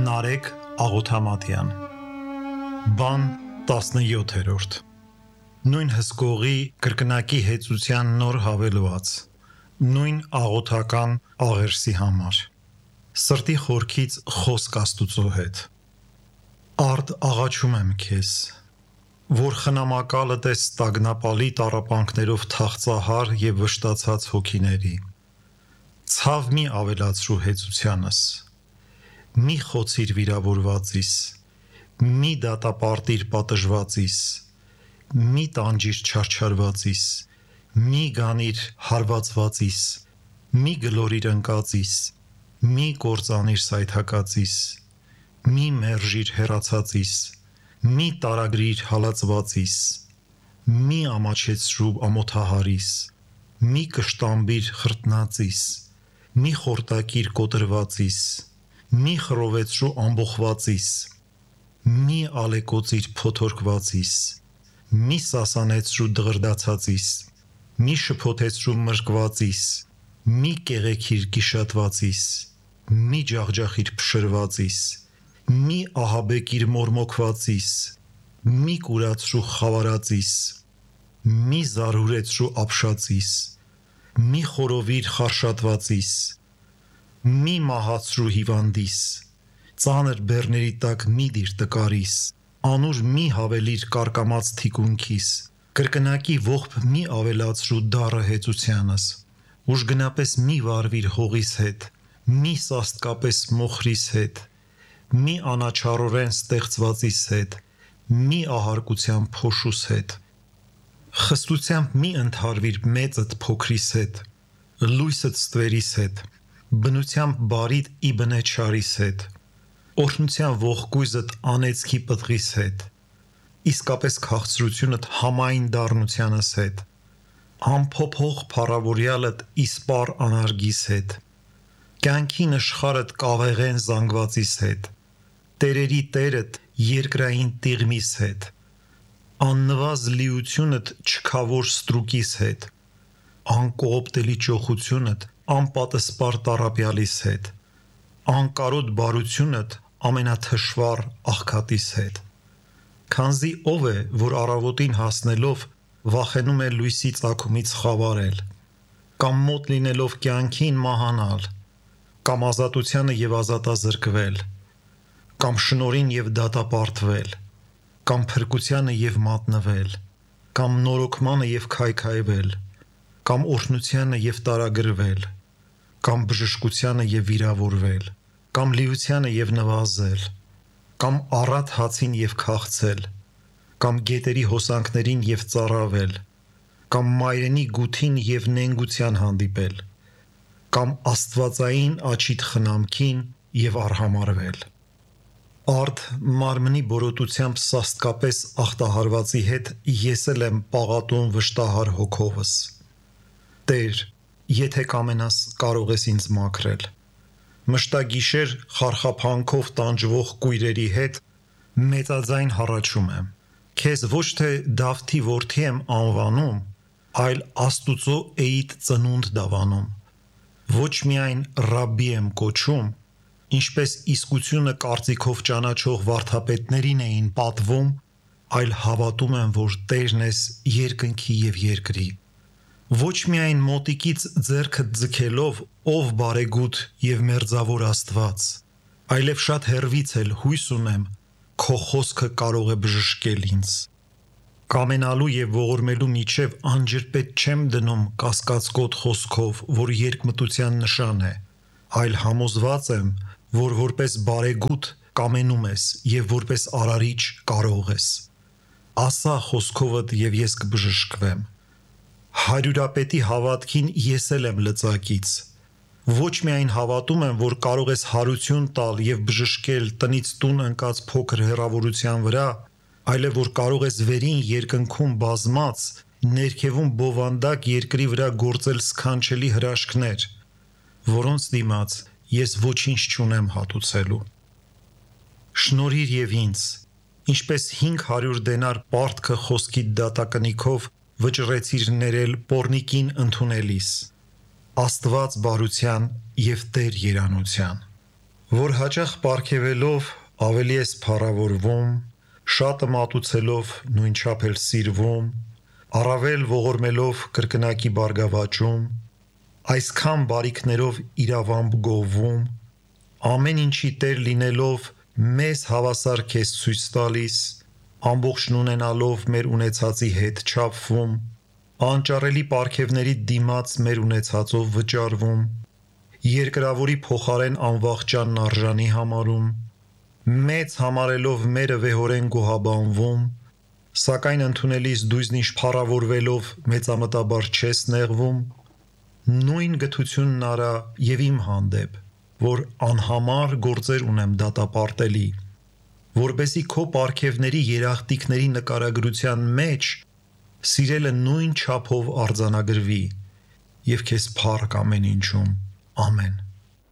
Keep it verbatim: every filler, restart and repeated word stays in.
Նարեկ Աղոթամատյան Բան տասնյոթերորդ Նույն հսկողի կրկնակի հեծության նոր հավելված Նույն աղոթական աղերսի համար Սրտի խորքից խոսք Աստուծո հետ Արդ աղաչում եմ քեզ Որ խնամակալդ ես ստագնապալի տառապանքներով թախծահար և վշտացած հոգիների Ցավ մի ավելացրու հեծությանս Մի խոցիր վիրավորվածիս, մի դատապարտիր պատժվածիս, մի տանջիր չարչարվածիս, մի գանիր հարվածվածիս, մի գլորիր ընկածիս, մի կործանիր սայթակածիս, մի մերժիր հեռացածիս, մի տարագրիր հալածվածիս, մի ամաչեցրու ամոթահարիս, մի կշտամբիր խրտնածիս, մի խորտակիր կոտրվածիս, մի խռովեցրու ամբոխվածիս, մի ալեկոծիր փոթորկվածիս, մի սասանեցրու դղրդացածիս, մի շփոթեցրու մրկվածիս, մի կեղեքիր գիշատվածիս, մի ջախջախիր փշրվածիս, մի ահաբեկիր մորմոքվածիս, մի կուրացրու խավարածիս, մի զարհուրեցրու ապշածիս, մի խորովիր խարշատվածիս, մի մահացրու հիվանդիս, ծանր բեռների տակ մի դիր տկարիս, անուր մի հավելիր կարկամած թիկունքիս, կրկնակի ողբ մի ավելացրու դառը հեծությանս, ուժգնապես մի վարվիր հողիս հետ, մի սաստկապես մոխրիս հետ, մի անաչառորեն ստեղծվածիս հետ, մի ահարկության փոշուս հետ, խստությամբ մի ընդհարվիր մեծդ փոքրիս հետ, լույսդ ստվերիս հետ, բնությամբ բարիդ ի բնե չարիս հետ, օրհնության ողկույզդ անեծքի պտղիս հետ, իսկապես քաղցրությունդ համային դառնությանս հետ, անփոփոխ փառավորյալդ իսպառ անարգիս հետ, կյանքի նշխարդ կավեղեն զանգվածիս հետ, տերերի տերդ երկրային տիղմիս հետ, աննվազ լիությունդ չքավոր ստրուկիս հետ, անկողոպտելի ճոխությունդ անպատսպար տառապյալիս հետ, անկարոտ բարությունդ ամենաթշվառ աղքատիս հետ, քանզի ով է, որ առավոտին հասնելով վախենում է լույսի ծագումից խավարել, կամ մոտ լինելով կյանքին մահանալ, կամ ազատությանը և ազատազրկվել, կամ շնորհին և դատապարտվել, կամ փրկությանը և մատնվել, կամ նորոգմանը և քայքայվել, կամ օրհնությանը և տարագրվել, կամ բժշկությանը և վիրավորվել, կամ լիությանը և նվազել, կամ առատ հացին և քաղցել, կամ գետերի հոսանքներին և ծառավել, կամ մայրենի գութին և նենգության հանդիպել, կամ աստվածային աչիդ խնամքին և արհամարհվել, արդ մարմնի բորոտությամբ սաստկապես ախտահարվածի հետ ես էլ եմ պաղատում վշտահար հոգովս, Տեր, եթե կամենաս կարող ես ինձ մաքրել, մշտագիշեր խարխափանքով տանջվող կույրերի հետ մեծաձայն հառաչում եմ, քեզ ոչ թե Դավթի որդի եմ անվանում, այլ Աստուծո էիդ ծնունդ դավանում, ոչ միայն Ռաբբի եմ կոչում, ինչպես իսկությունը կարծիքով ճանաչող վարդապետներին էին պատվում, այլ հավատում եմ, որ Տերն ես երկնքի և երկրի, ոչ միայն մոտիկից ձեռքդ ձգելով, ով բարեգութ և մերձավոր Աստված, այլև շատ հեռվից էլ հույս ունեմ, քո խոսքը կարող է բժշկել ինձ, կամենալու և ողորմելու միջև անջրպետ չեմ դնում կասկածկոտ խոսքով, որ երկմտության նշան է, այլ համոզված եմ, որ որպես բարեգութ կամենում ես և որպես արարիչ կարող ես, ասա խոսքովդ և ես կբժշկվեմ, հարյուրապետի հավատքին ես էլ եմ լծակից, ոչ միայն հավատում եմ, որ կարող ես հարություն տալ և բժշկել տնից տուն ընկած փոքր հեռավորության վրա, այլև որ կարող ես վերին երկնքում բազմած, ներքևում բովանդակ երկրի վրա գործել սքանչելի հրաշքներ, որոնց դիմաց ես ոչինչ չունեմ հատուցելու, շնորհիր և ինձ, ինչպես հինգ հարյուր դենար պարտքը խոսքիդ դատակնիքով վճռեցիր ներել պոռնիկին ընդունելիս, Աստված բարության և Տեր երանության, որ հաճախ պարգևելով ավելի ես փառավորվում, շատը մատուցելով նույնչափ էլ սիրվում, առավել ողորմելով կրկնակի բարգավաճում, այսքան բարիքներով իրավամբ գովում, ամեն ինչի Տեր լինելով մեզ հավասար քեզ ցույց տալիս, ամբողջն ունենալով մեր ունեցածի հետ չափվում, անճարելի պարգևների դիմաց մեր ունեցածով վճարվում, երկրավորի փոխարեն անվախճանն արժանի համարում, մեծ համարելով մերը վեհորեն գոհաբանվում, սակայն ընդունելիս դույզնիշ փառավորվելով մեծամտաբար չես նեղվում, նույն գթությունն արա եւ իմ հանդեպ, որ անհամար գործեր ունեմ դատապարտելի, որբեսի քո պարգևների երախտիկների նկարագրության մեջ սիրելը նույն չափով արձանագրվի եւ քեզ փառք ամեն ինչում, ամեն